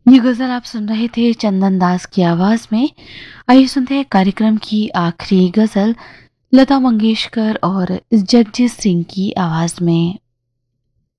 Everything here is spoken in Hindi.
ये गजल आप सुन रहे थे चंदन दास की आवाज में। आइए सुनते हैं कार्यक्रम की आखिरी गजल लता मंगेशकर और जगजीत सिंह की आवाज में।